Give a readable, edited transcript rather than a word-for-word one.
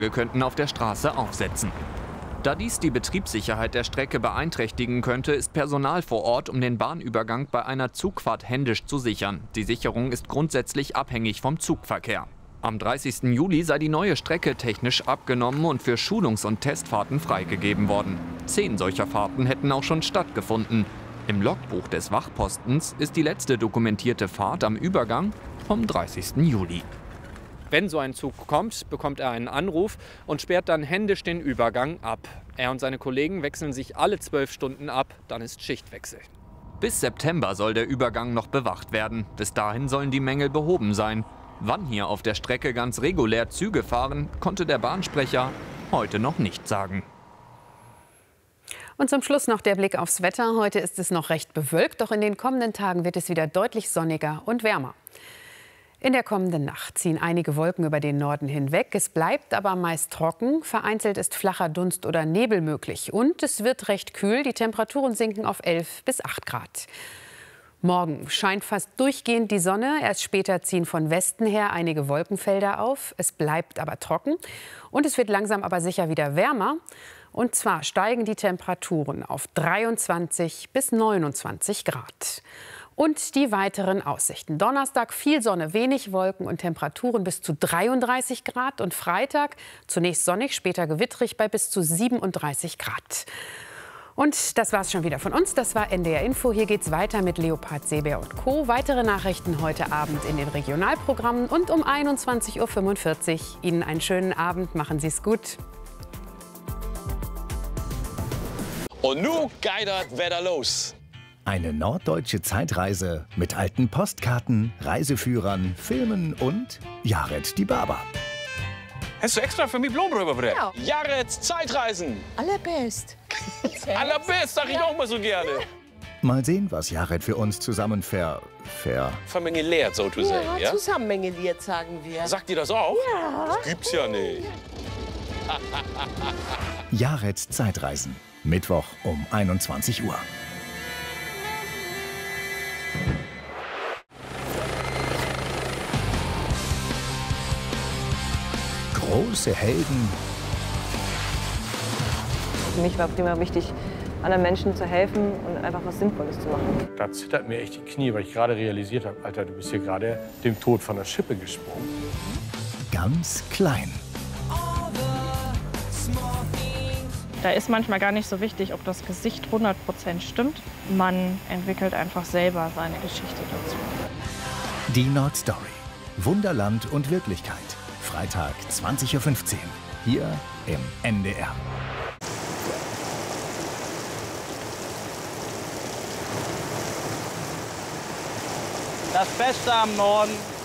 könnten auf der Straße aufsetzen. Da dies die Betriebssicherheit der Strecke beeinträchtigen könnte, ist Personal vor Ort, um den Bahnübergang bei einer Zugfahrt händisch zu sichern. Die Sicherung ist grundsätzlich abhängig vom Zugverkehr. Am 30. Juli sei die neue Strecke technisch abgenommen und für Schulungs- und Testfahrten freigegeben worden. 10 solcher Fahrten hätten auch schon stattgefunden. Im Logbuch des Wachpostens ist die letzte dokumentierte Fahrt am Übergang vom 30. Juli. Wenn so ein Zug kommt, bekommt er einen Anruf und sperrt dann händisch den Übergang ab. Er und seine Kollegen wechseln sich alle 12 Stunden ab, dann ist Schichtwechsel. Bis September soll der Übergang noch bewacht werden. Bis dahin sollen die Mängel behoben sein. Wann hier auf der Strecke ganz regulär Züge fahren, konnte der Bahnsprecher heute noch nicht sagen. Und zum Schluss noch der Blick aufs Wetter. Heute ist es noch recht bewölkt, doch in den kommenden Tagen wird es wieder deutlich sonniger und wärmer. In der kommenden Nacht ziehen einige Wolken über den Norden hinweg. Es bleibt aber meist trocken. Vereinzelt ist flacher Dunst oder Nebel möglich. Und es wird recht kühl. Die Temperaturen sinken auf 11 bis 8 Grad. Morgen scheint fast durchgehend die Sonne. Erst später ziehen von Westen her einige Wolkenfelder auf. Es bleibt aber trocken. Und es wird langsam aber sicher wieder wärmer. Und zwar steigen die Temperaturen auf 23 bis 29 Grad. Und die weiteren Aussichten. Donnerstag viel Sonne, wenig Wolken und Temperaturen bis zu 33 Grad. Und Freitag zunächst sonnig, später gewittrig bei bis zu 37 Grad. Und das war's schon wieder von uns. Das war NDR Info. Hier geht's weiter mit Leopard Seebär und Co. Weitere Nachrichten heute Abend in den Regionalprogrammen und um 21:45 Uhr. Ihnen einen schönen Abend. Machen Sie's gut. Und nun geht das Wetter los. Eine norddeutsche Zeitreise mit alten Postkarten, Reiseführern, Filmen und Jared die Barber. Hast du extra für mich Blumen rübergebracht? Ja. Jareds Zeitreisen. Allerbest. Allerbest, sag ich auch mal so gerne. Mal sehen, was Jared für uns zusammen vermengeliert, so zu sagen, ja? Zusammengeliert, sagen wir. Sagt ihr das auch? Ja. Das gibt's ja nicht. Jareds Zeitreisen. Mittwoch um 21 Uhr. Große Helden. Für mich war prima wichtig, anderen Menschen zu helfen und einfach was Sinnvolles zu machen. Da zittert mir echt die Knie, weil ich gerade realisiert habe, Alter, du bist hier gerade dem Tod von der Schippe gesprungen. Ganz klein. Da ist manchmal gar nicht so wichtig, ob das Gesicht 100% stimmt. Man entwickelt einfach selber seine Geschichte dazu. Die Nordstory. Wunderland und Wirklichkeit. Freitag 20:15 Uhr. Hier im NDR. Das Beste am Norden